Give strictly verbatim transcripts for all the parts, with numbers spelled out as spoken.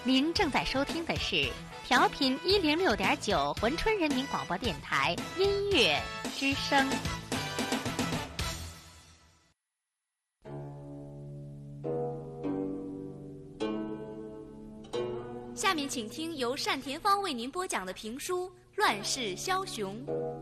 您正在收听的是调频一零六点九珲春人民广播电台音乐之声。下面请听由单田芳为您播讲的评书《乱世枭雄》。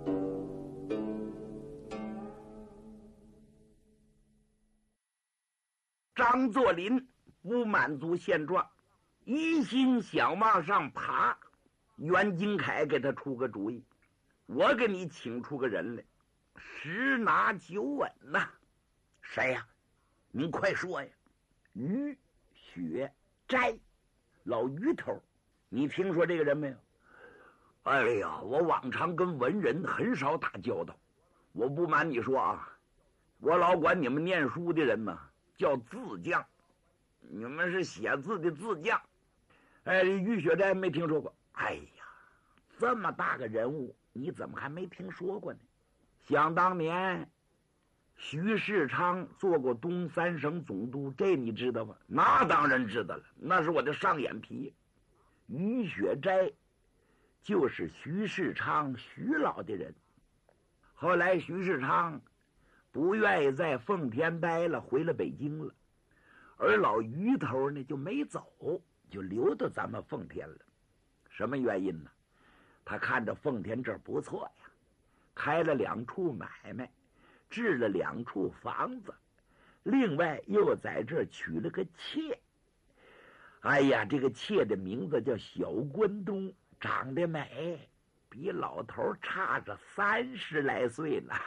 张作霖不满足现状，一心想往上爬。袁金凯给他出个主意，我给你请出个人来，十拿九稳呐、啊。谁呀、啊？您快说呀！于雪斋，老于头，你听说这个人没有？哎呀，我往常跟文人很少打交道，我不瞒你说啊，我老管你们念书的人呢叫字匠，你们是写字的字匠。哎，于雪斋没听说过。哎呀，这么大个人物，你怎么还没听说过呢？想当年，徐世昌做过东三省总督，这你知道吗？那当然知道了，那是我的上眼皮。于雪斋就是徐世昌徐老的人。后来徐世昌不愿意在奉天待了，回了北京了，而老于头呢就没走，就留到咱们奉天了。什么原因呢？他看着奉天这儿不错呀，开了两处买卖，置了两处房子，另外又在这儿娶了个妾。哎呀，这个妾的名字叫小关东，长得美，比老头差着三十来岁呢。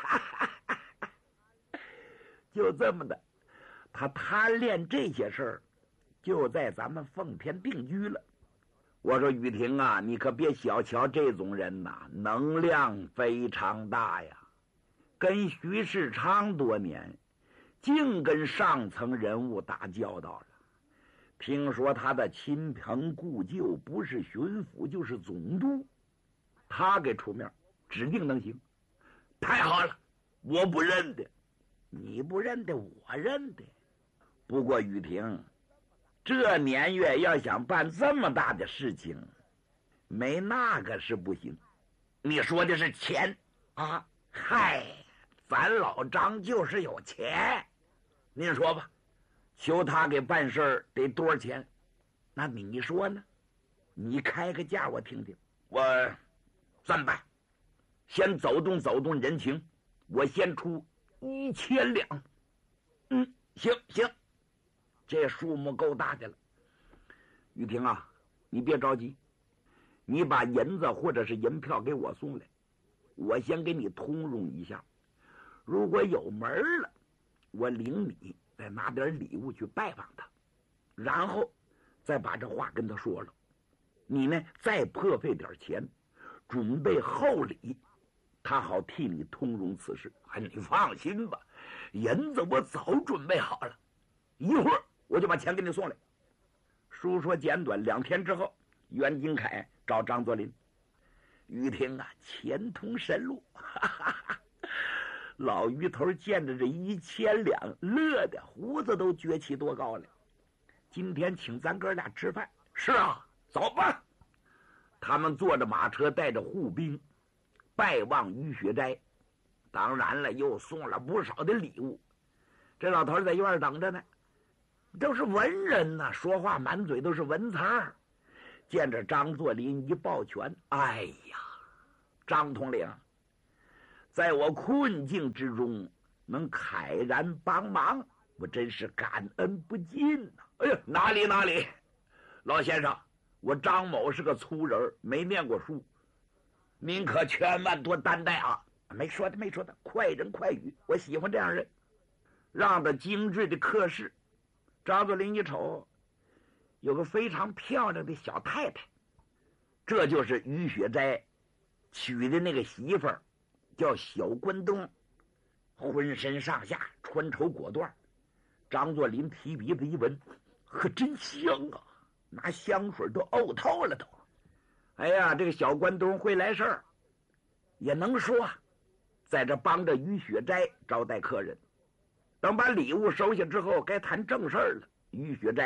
就这么的，他贪恋这些事儿，就在咱们奉天定居了。我说雨婷啊，你可别小瞧这种人呐、啊，能量非常大呀。跟徐世昌多年，净跟上层人物打交道了。听说他的亲朋故旧不是巡抚就是总督，他给出面，指定能行。太好了，我不认得，你不认得，我认得。不过雨婷，这年月要想办这么大的事情，没那个是不行。你说的是钱啊？嗨，咱老张就是有钱。您说吧，求他给办事儿得多少钱？那你说呢？你开个价我听听。我这么办，先走动走动人情，我先出一千两。嗯，行行。这数目够大的了。雨婷啊，你别着急，你把银子或者是银票给我送来，我先给你通融一下。如果有门了，我领你再拿点礼物去拜访他，然后再把这话跟他说了。你呢，再破费点钱，准备厚礼，他好替你通融此事。哎，你放心吧，银子我早准备好了，一会儿我就把钱给你送来。书说简短，两天之后，袁金凯找张作霖。于婷啊，钱通神路，哈哈哈。老于头见着这一千两，乐的胡子都撅起多高了。今天请咱哥俩吃饭。是啊，走吧。他们坐着马车，带着护兵，拜望于雪斋。当然了，又送了不少的礼物。这老头在院儿等着呢。都是文人呐、啊，说话满嘴都是文词儿。见着张作霖一抱拳，哎呀，张统领，在我困境之中能慨然帮忙，我真是感恩不尽呐、啊！哎呀，哪里哪里，老先生，我张某是个粗人，没念过书，您可千万多担待啊！没说的，没说的，快人快语，我喜欢这样人，让他精致的客事。张作霖一瞅，有个非常漂亮的小太太，这就是于雪斋娶的那个媳妇儿，叫小关东，浑身上下穿绸裹缎。张作霖提鼻子一闻，可真香啊，拿香水都呕透了都。哎呀，这个小关东会来事儿，也能说，在这帮着于雪斋招待客人。等把礼物收下之后，该谈正事儿了。于雪斋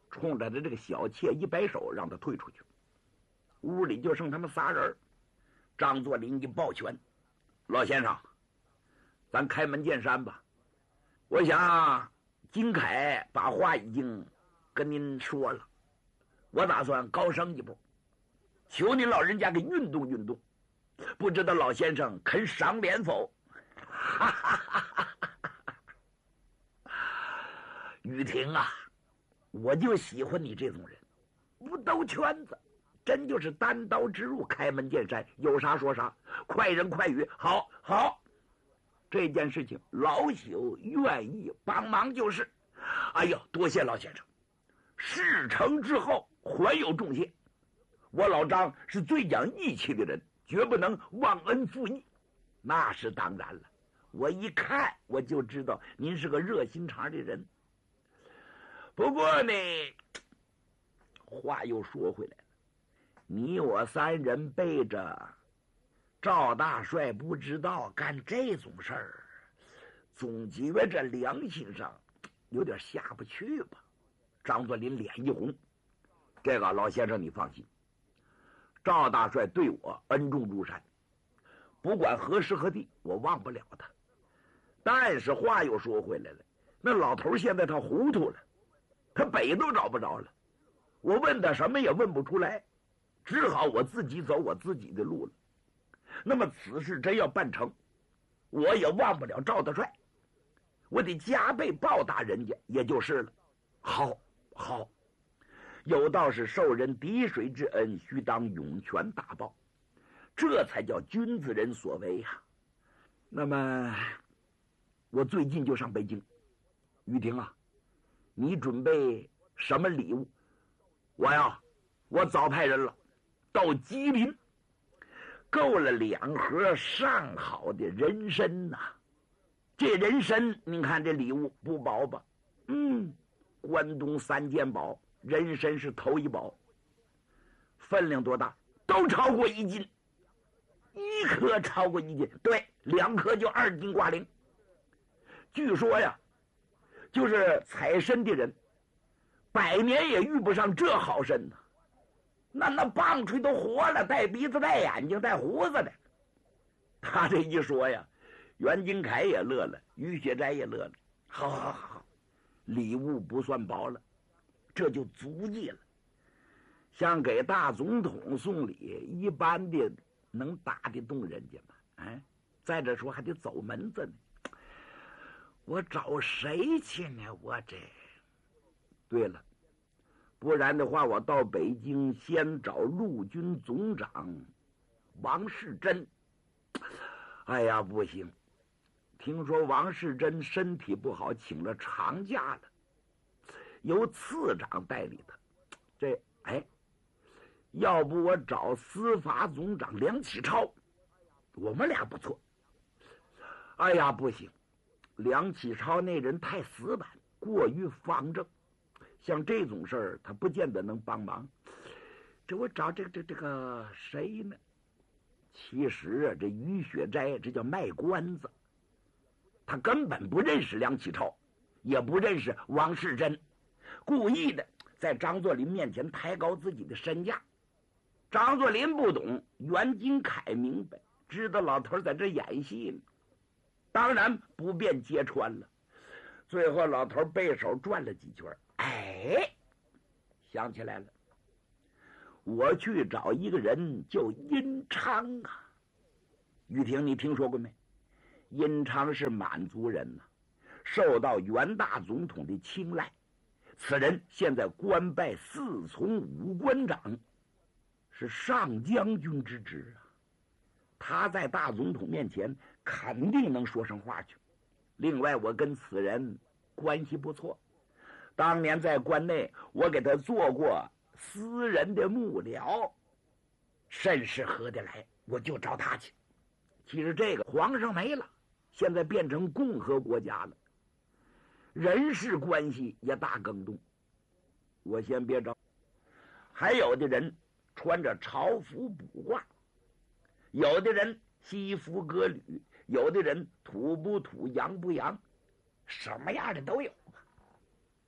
冲着他这个小妾一摆手，让他退出去。屋里就剩他们仨人。张作霖一抱拳：“老先生，咱开门见山吧。我想金凯把话已经跟您说了，我打算高升一步，求您老人家给运动运动，不知道老先生肯赏脸否？”哈哈哈哈哈！雨婷啊，我就喜欢你这种人，不兜圈子，真就是单刀直入，开门见山，有啥说啥，快人快语。好，好，这件事情老朽愿意帮忙就是。哎呦，多谢老先生，事成之后还有重谢。我老张是最讲义气的人，绝不能忘恩负义。那是当然了，我一看我就知肠您是个热心肠的人。不过呢，话又说回来了，你我三人背着赵大帅不知道干这种事儿，总觉着良心上有点下不去吧。张作霖脸一红：“这个老先生你放心，赵大帅对我恩重如山，不管何时何地我忘不了他。但是话又说回来了，那老头现在他糊涂了，他北都找不着了，我问他什么也问不出来，只好我自己走我自己的路了。那么此事真要办成，我也忘不了赵大帅，我得加倍报答人家，也就是了。好，好，有道是受人滴水之恩，须当涌泉大报，这才叫君子人所为呀、啊。那么我最近就上北京，雨婷啊，你准备什么礼物？我呀，我早派人了，到吉林购了两盒上好的人参呐、啊。这人参，您看这礼物不薄吧？嗯，关东三件宝，人参是头一宝。分量多大？都超过一斤，一颗超过一斤，对，两颗就二斤挂零。据说呀，就是采参的人，百年也遇不上这好参呢。那那棒槌都活了，带鼻子、带眼睛、带胡子的。他这一说呀，袁金凯也乐了，于雪斋也乐了。好好好，礼物不算薄了，这就足迹了。像给大总统送礼，一般的能打得动人家吗？哎，再者说还得走门子呢。我找谁去呢？我这……对了，不然的话，我到北京先找陆军总长王世贞。哎呀，不行，听说王世贞身体不好，请了长假了，由次长代理他。这哎，要不我找司法总长梁启超，我们俩不错。哎呀，不行，梁启超那人太死板，过于方正，像这种事儿他不见得能帮忙。这我找这个这这个谁呢？其实啊，这于雪斋这叫卖关子，他根本不认识梁启超，也不认识王世贞，故意的在张作霖面前抬高自己的身价。张作霖不懂，袁金凯明白，知道老头在这演戏呢，当然不便揭穿了。最后老头背手转了几圈，哎，想起来了，我去找一个人叫殷昌啊。雨婷，你听说过没？殷昌是满族人呐、啊，受到袁大总统的青睐。此人现在官拜四从武官长，是上将军之职啊。他在大总统面前肯定能说上话去。另外，我跟此人关系不错，当年在关内我给他做过私人的幕僚，甚是合得来，我就找他去。其实这个皇上没了，现在变成共和国家了，人事关系也大更动。我先别找，还有的人穿着朝服卜卦，有的人西服革履，有的人土不土洋不洋，什么样的都有。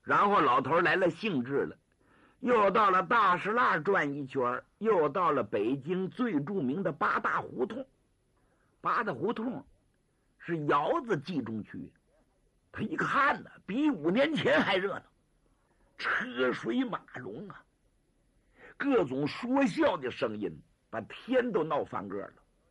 然后老头来了兴致了，又到了大石栏转一圈，又到了北京最著名的八大胡同。八大胡同是窑子集中区，他一看呢，比五年前还热闹，车水马龙啊，各种说笑的声音把天都闹翻个了。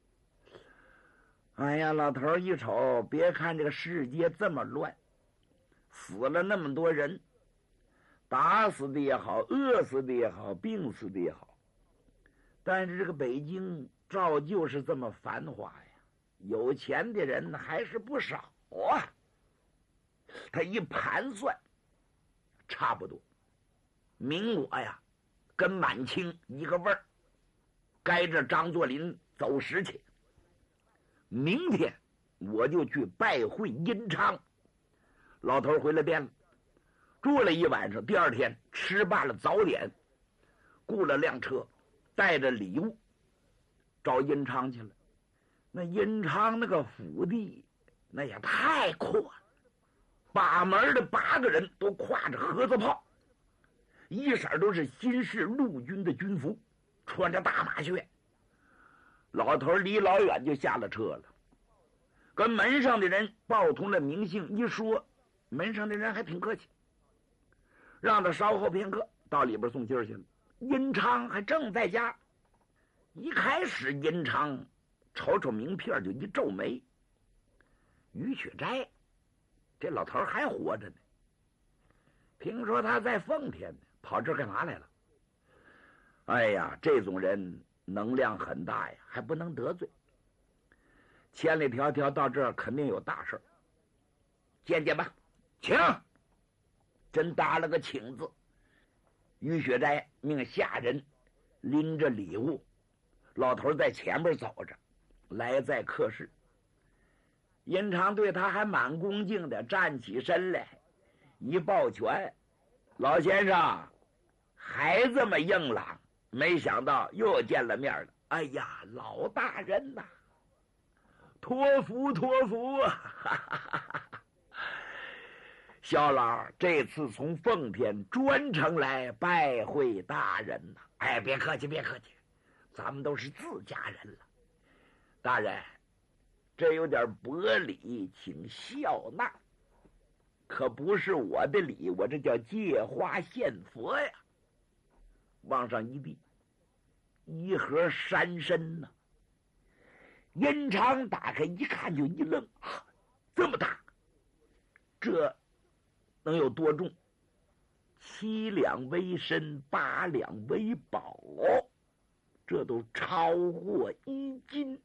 哎呀，老头一瞅，别看这个世界这么乱，死了那么多人，打死的也好，饿死的也好，病死的也好，但是这个北京照旧是这么繁华呀，有钱的人还是不少啊。他一盘算，差不多民国呀跟满清一个味儿，该着张作霖走时去。明天我就去拜会殷昌。老头回了店了，住了一晚上。第二天吃罢了早点，雇了辆车，带着礼物找殷昌去了。那殷昌那个府邸那也太阔了，把门的八个人都挎着盒子炮，一色都是新式陆军的军服，穿着大马靴。老头离老远就下了车了，跟门上的人报通了名姓，一说，门上的人还挺客气，让他稍后片刻到里边送信儿去了。殷昌还正在家。一开始殷昌瞅瞅名片就一皱眉，于雪斋这老头还活着呢，听说他在奉天呢，跑这儿干嘛来了？哎呀，这种人能量很大呀，还不能得罪。千里迢迢到这儿，肯定有大事儿，见见吧，请。真搭了个请字。于雪斋命下人拎着礼物，老头在前边走着，来在客室。殷昌对他还蛮恭敬的，站起身来一抱拳：“老先生还这么硬朗，没想到又见了面了。哎呀，老大人呐、啊，托福托福啊！哈哈哈哈小老这次从奉天专程来拜会大人呐、啊。哎，别客气，别客气，咱们都是自家人了。大人，这有点薄礼，请笑纳。可不是我的礼，我这叫借花献佛呀。”往上一递，一盒山参呢、啊。殷昌打开一看，就一愣，啊，这么大，这能有多重？七两为参，八两为宝，这都超过一斤。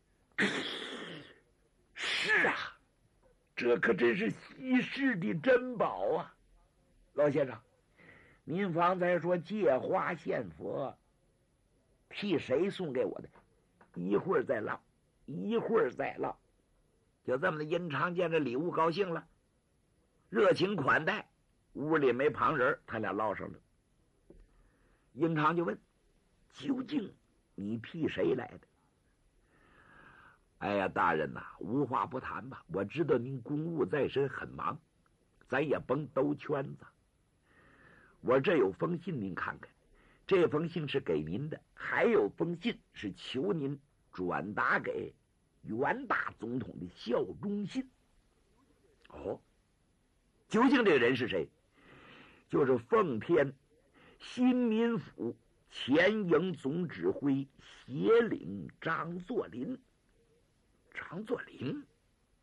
是啊，这可真是稀世的珍宝啊！老先生，您方才说借花献佛，替谁送给我的？一会儿再唠，一会儿再唠。就这么的，殷昌见这礼物高兴了，热情款待。屋里没旁人，他俩唠上了。殷昌就问：“究竟你替谁来的？”哎呀，大人呐、啊，无话不谈吧。我知道您公务在身，很忙，咱也甭兜圈子。我这有封信，您看看。这封信是给您的，还有封信是求您转达给袁大总统的效忠信。哦，究竟这个人是谁？就是奉天新民府前营总指挥协领张作霖。张作霖